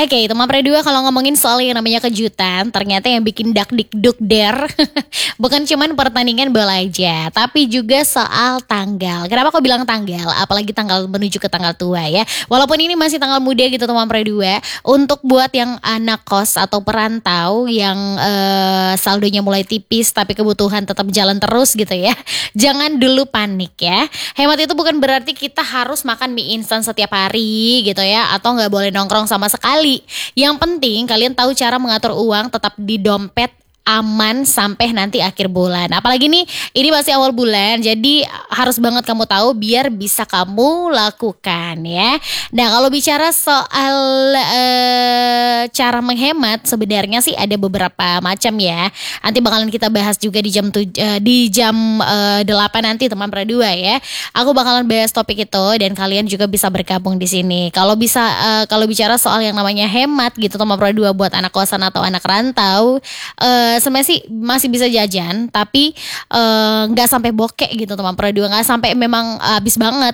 Oke, teman dua kalau ngomongin soal yang namanya kejutan, ternyata yang bikin dak dikduk der bukan cuman pertandingan bola aja, tapi juga soal tanggal. Kenapa kok bilang tanggal? Apalagi tanggal menuju ke tanggal tua ya. Walaupun ini masih tanggal muda gitu teman dua, untuk buat yang anak kos atau perantau yang saldonya mulai tipis tapi kebutuhan tetap jalan terus gitu ya. Jangan dulu panik ya. Hemat itu bukan berarti kita harus makan mie instan setiap hari gitu ya, atau nggak boleh nongkrong sama sekali. Yang penting kalian tahu cara mengatur uang tetap di dompet aman sampai nanti akhir bulan. Apalagi nih ini masih awal bulan, jadi harus banget kamu tahu biar bisa kamu lakukan ya. Nah kalau bicara soal cara menghemat, sebenarnya sih ada beberapa macam ya. Nanti bakalan kita bahas juga di jam 8 nanti teman dua ya. Aku bakalan bahas topik itu dan kalian juga bisa bergabung di sini. Kalau bicara soal yang namanya hemat gitu teman dua buat anak kosan atau anak rantau, sebenarnya sih masih bisa jajan, tapi nggak sampai bokek gitu teman dua, nggak sampai memang habis banget.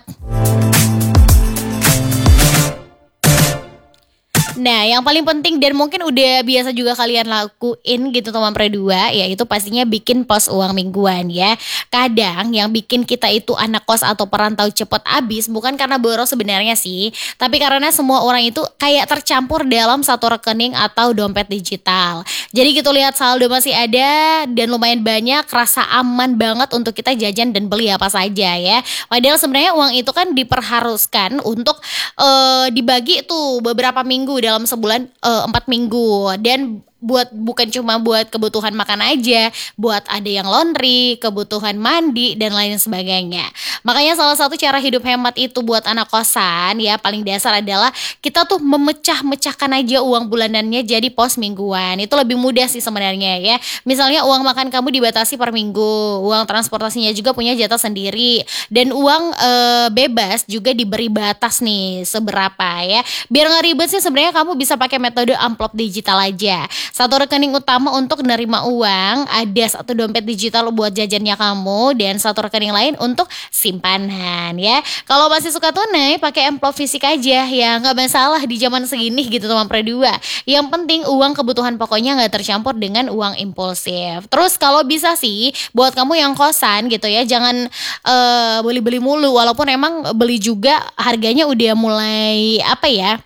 Nah yang paling penting dan mungkin udah biasa juga kalian lakuin gitu teman dua, yaitu pastinya bikin pos uang mingguan ya. Kadang yang bikin kita itu anak kos atau perantau cepet habis bukan karena boros sebenarnya sih, tapi karena semua orang itu kayak tercampur dalam satu rekening atau dompet digital. Jadi gitu lihat saldo masih ada dan lumayan banyak, rasa aman banget untuk kita jajan dan beli apa saja ya. Padahal sebenarnya uang itu kan diperharuskan untuk dibagi tuh beberapa minggu dalam sebulan, 4 minggu, dan bukan cuma buat kebutuhan makan aja, buat ada yang laundry, kebutuhan mandi dan lain sebagainya. Makanya salah satu cara hidup hemat itu buat anak kosan ya paling dasar adalah kita tuh memecah-mecahkan aja uang bulanannya jadi pos mingguan. Itu lebih mudah sih sebenarnya ya. Misalnya uang makan kamu dibatasi per minggu, uang transportasinya juga punya jatah sendiri, dan uang bebas juga diberi batas nih seberapa ya. Biar nggak ribet sih sebenarnya kamu bisa pakai metode amplop digital aja. Satu rekening utama untuk menerima uang, ada satu dompet digital buat jajannya kamu, dan satu rekening lain untuk simpanan ya. Kalau masih suka tunai, pakai amplop fisik aja ya, nggak masalah di zaman segini gitu teman dua. Yang penting uang kebutuhan pokoknya nggak tercampur dengan uang impulsif. Terus kalau bisa sih, buat kamu yang kosan gitu ya, jangan beli-beli mulu. Walaupun emang beli juga harganya udah mulai apa ya?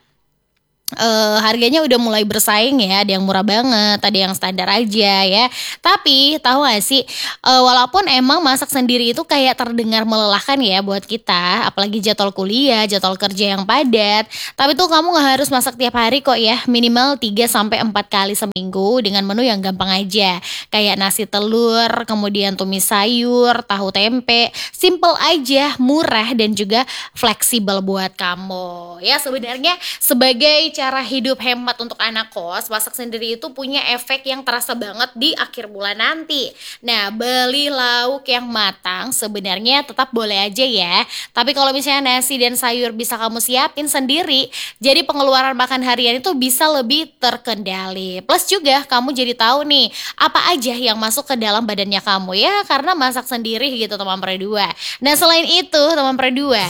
Harganya udah mulai bersaing ya, ada yang murah banget, ada yang standar aja ya. Tapi tahu gak sih, walaupun emang masak sendiri itu kayak terdengar melelahkan ya buat kita, apalagi jadwal kuliah, jadwal kerja yang padat, tapi tuh kamu gak harus masak tiap hari kok ya, minimal 3-4 kali seminggu dengan menu yang gampang aja, kayak nasi telur, kemudian tumis sayur, tahu tempe, simple aja, murah dan juga fleksibel buat kamu. Ya sebenarnya sebagai cara hidup hemat untuk anak kos, masak sendiri itu punya efek yang terasa banget di akhir bulan nanti. Nah, beli lauk yang matang sebenarnya tetap boleh aja ya. Tapi kalau misalnya nasi dan sayur bisa kamu siapin sendiri, jadi pengeluaran makan harian itu bisa lebih terkendali. Plus juga kamu jadi tahu nih, apa aja yang masuk ke dalam badannya kamu ya, karena masak sendiri gitu teman dua. Nah, selain itu teman dua,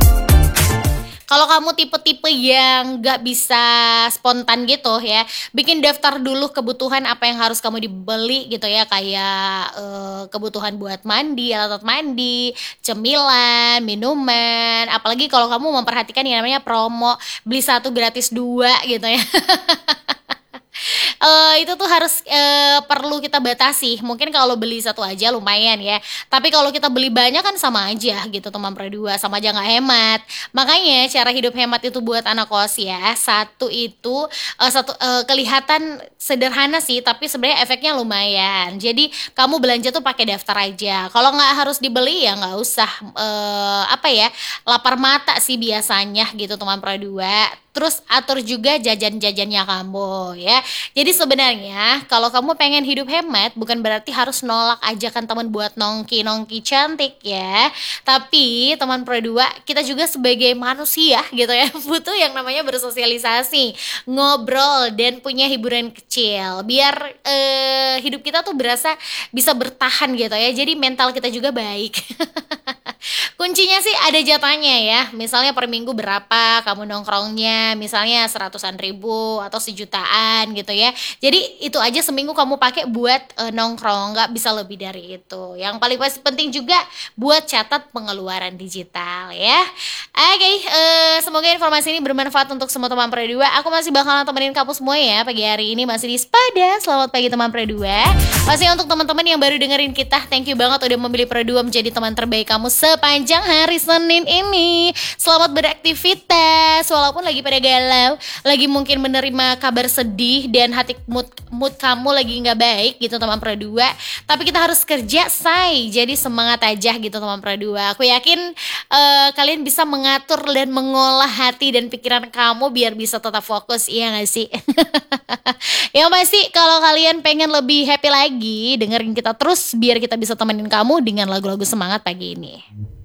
kalau kamu tipe-tipe yang gak bisa spontan gitu ya, bikin daftar dulu kebutuhan apa yang harus kamu dibeli gitu ya. Kayak kebutuhan buat mandi, alat mandi, cemilan, minuman. Apalagi kalau kamu memperhatikan yang namanya promo beli satu gratis dua gitu ya. Itu tuh harus perlu kita batasi. Mungkin kalau beli satu aja lumayan ya, tapi kalau kita beli banyak kan sama aja gitu teman dua, sama aja nggak hemat. Makanya cara hidup hemat itu buat anak kos ya, satu itu kelihatan sederhana sih, tapi sebenarnya efeknya lumayan. Jadi kamu belanja tuh pakai daftar aja. Kalau nggak harus dibeli ya nggak usah apa ya, lapar mata sih biasanya gitu teman dua. Terus atur juga jajan-jajannya kamu ya. Jadi sebenarnya kalau kamu pengen hidup hemat, bukan berarti harus nolak ajakan teman buat nongki-nongki cantik ya. Tapi teman dua, kita juga sebagai manusia gitu ya, butuh yang namanya bersosialisasi, ngobrol dan punya hiburan kecil. Biar hidup kita tuh berasa bisa bertahan gitu ya. Jadi mental kita juga baik. Kuncinya sih ada jatahnya ya. Misalnya per minggu berapa kamu nongkrongnya, misalnya 100.000 atau sejutaan gitu ya. Jadi itu aja seminggu kamu pakai buat nongkrong, nggak bisa lebih dari itu. Yang paling pasti penting juga buat catat pengeluaran digital ya. Oke, semoga informasi ini bermanfaat untuk semua teman Pre 2. Aku masih bakalan temenin kamu semua ya pagi hari ini masih di Spada. Selamat pagi teman Pre 2. Pastinya untuk teman-teman yang baru dengerin kita, thank you banget udah memilih Pre 2 menjadi teman terbaik kamu sepanjang hari Senin ini. Selamat beraktivitas walaupun lagi pada galau, lagi mungkin menerima kabar sedih dan hati mood kamu lagi nggak baik gitu teman Pre 2. Tapi kita harus kerja say. Jadi semangat aja gitu teman Pre 2. Aku yakin kalian bisa mengatur dan mengolah hati dan pikiran kamu biar bisa tetap fokus, iya gak sih? Yang pasti kalau kalian pengen lebih happy lagi, dengerin kita terus biar kita bisa temenin kamu dengan lagu-lagu semangat pagi ini.